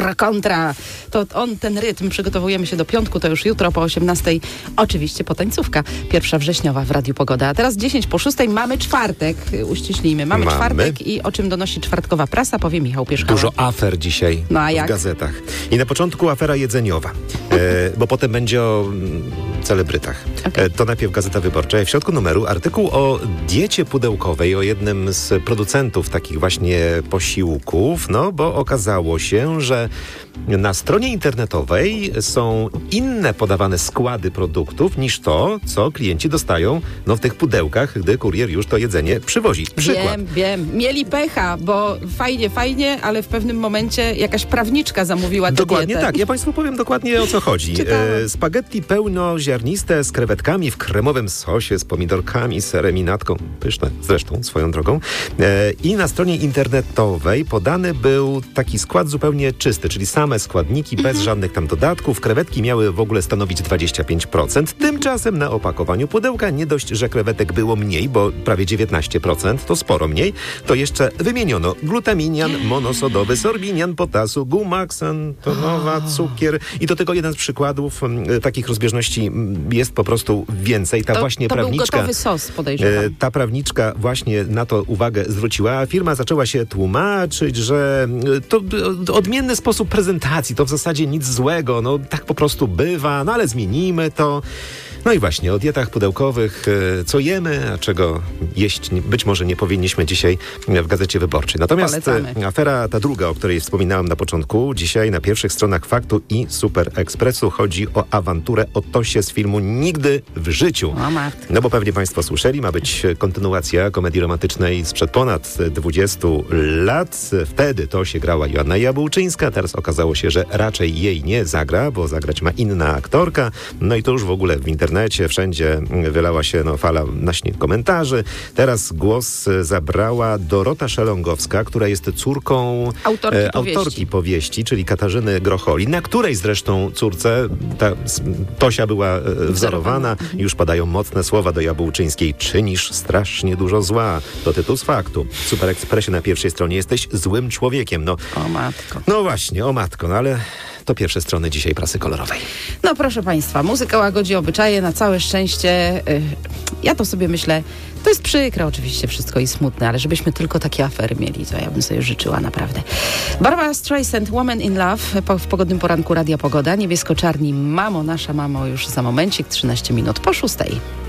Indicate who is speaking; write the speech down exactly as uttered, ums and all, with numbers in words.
Speaker 1: kontra, kontra. To on, ten rytm. Przygotowujemy się do piątku, to już jutro po osiemnastej. Oczywiście potańcówka. Pierwsza wrześniowa w Radiu Pogoda. A teraz dziesięć po szóstej. Mamy czwartek. Uściślijmy. Mamy, Mamy czwartek i o czym donosi czwartkowa prasa, powie Michał Pierzchała.
Speaker 2: Dużo afer dzisiaj
Speaker 1: no a
Speaker 2: w
Speaker 1: jak?
Speaker 2: gazetach. I na początku afera jedzeniowa, e, bo potem będzie o mm, celebrytach. Okay. E, to najpierw Gazeta Wyborcza. W środku numeru artykuł o diecie pudełkowej, o jednym z producentów takich właśnie posiłków, no bo okazało się, że na stronie internetowej są inne podawane składy produktów niż to, co klienci dostają no, w tych pudełkach, gdy kurier już to jedzenie przywozi. Przykład.
Speaker 1: Wiem, wiem. Mieli pecha, bo fajnie, fajnie, ale w pewnym momencie jakaś prawniczka zamówiła tę
Speaker 2: Dokładnie
Speaker 1: dietę.
Speaker 2: tak. Ja Państwu powiem dokładnie, o co chodzi. E, spaghetti pełnoziarniste z krewetkami w kremowym sosie, z pomidorkami, serem i natką. Pyszne zresztą, swoją drogą. E, I na stronie internetowej podany był taki skład zupełnie czysty, czyli same składniki, bez żadnych tam dodatków. Krewetki miały w ogóle stanowić dwadzieścia pięć procent. Tymczasem na opakowaniu pudełka nie dość, że krewetek było mniej, bo prawie dziewiętnaście procent, to sporo mniej, to jeszcze wymieniono glutaminian monosodowy, sorbinian potasu, gumaksan, tonowa, cukier i do tego jeden z przykładów m, takich rozbieżności m, jest po prostu więcej. Ta
Speaker 1: to,
Speaker 2: właśnie
Speaker 1: to
Speaker 2: prawniczka,
Speaker 1: był gotowy sos, podejrzewam.
Speaker 2: E, ta prawniczka właśnie na to uwagę zwróciła, a firma zaczęła się tłumaczyć, że to odmienny sposób prezentacji, to w zasadzie nic złego, no tak po prostu bywa, no ale zmienimy to. No i właśnie o dietach pudełkowych, co jemy, a czego jeść być może nie powinniśmy dzisiaj w Gazecie Wyborczej. Natomiast Polecamy. Afera ta druga, o której wspominałem na początku, dzisiaj na pierwszych stronach Faktu i Super Expressu chodzi o awanturę o Tosie z filmu Nigdy w życiu.
Speaker 1: O matko.
Speaker 2: No bo pewnie Państwo słyszeli, ma być kontynuacja komedii romantycznej sprzed ponad dwudziestu lat. Wtedy Tosię grała Joanna Jabłczyńska, teraz okazało się, że raczej jej nie zagra, bo zagrać ma inna aktorka. No i to już w ogóle w internecie wszędzie wylała się no, fala naśnie komentarzy. Teraz głos zabrała Dorota Szelongowska, która jest córką
Speaker 1: autorki,
Speaker 2: e,
Speaker 1: powieści.
Speaker 2: autorki powieści, czyli Katarzyny Grocholi, na której zresztą córce ta Tosia była e, wzorowana. Mhm. Już padają mocne słowa do Jabłczyńskiej. Czynisz strasznie dużo zła. To tytuł z Faktu. W Super Expressie na pierwszej stronie jesteś złym człowiekiem. No,
Speaker 1: o matko.
Speaker 2: No właśnie, o matko, no ale to pierwsze strony dzisiaj prasy kolorowej.
Speaker 1: No proszę Państwa, muzyka łagodzi obyczaje, na całe szczęście. Yy, ja to sobie myślę, to jest przykre oczywiście wszystko i smutne, ale żebyśmy tylko takie afery mieli, to ja bym sobie życzyła naprawdę. Barbara Streisand, Woman in Love, po, w pogodnym poranku Radia Pogoda, niebiesko-czarni Mamo, nasza mamo już za momencik, trzynaście minut po szóstej.